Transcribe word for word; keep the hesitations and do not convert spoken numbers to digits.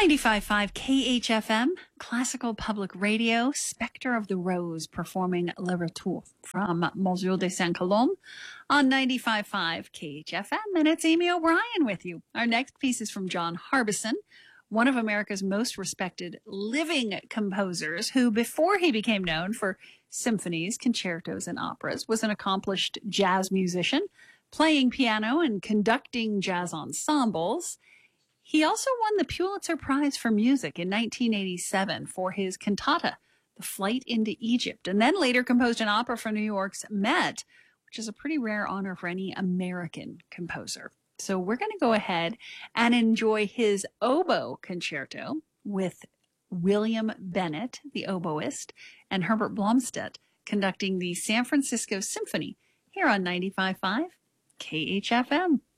ninety-five point five K H F M, Classical Public Radio, Spectre of the Rose performing Le Retour from Monsieur de Saint-Colombe on ninety-five point five K H F M. And it's Amy O'Brien with you. Our next piece is from John Harbison, one of America's most respected living composers who, before he became known for symphonies, concertos, and operas, was an accomplished jazz musician, playing piano and conducting jazz ensembles. He also won the Pulitzer Prize for Music in nineteen eighty-seven for his cantata, The Flight into Egypt, and then later composed an opera for New York's Met, which is a pretty rare honor for any American composer. So we're going to go ahead and enjoy his oboe concerto with William Bennett, the oboist, and Herbert Blomstedt conducting the San Francisco Symphony here on ninety-five point five K H F M.